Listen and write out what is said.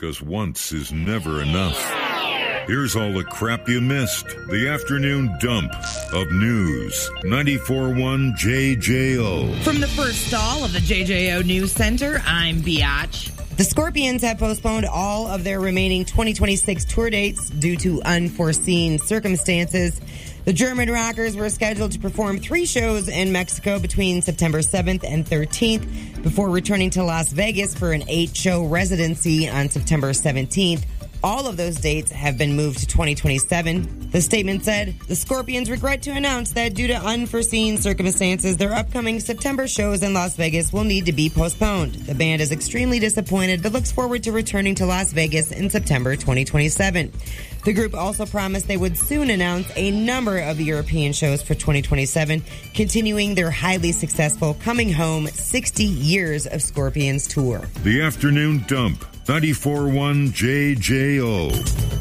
because once is never enough. Here's all the crap you missed. The afternoon dump of news. 94.1 JJO. From the first stall of the JJO News Center, I'm Biatch. The Scorpions have postponed all of their remaining 2026 tour dates due to unforeseen circumstances. The German rockers were scheduled to perform 3 shows in Mexico between September 7th and 13th before returning to Las Vegas for an 8-show residency on September 17th. All of those dates have been moved to 2027. The statement said, the Scorpions regret to announce that due to unforeseen circumstances, their upcoming September shows in Las Vegas will need to be postponed. The band is extremely disappointed but looks forward to returning to Las Vegas in September 2027. The group also promised they would soon announce a number of European shows for 2027, continuing their highly successful Coming Home 60 Years of Scorpions tour. The afternoon dump. 94.1 JJO.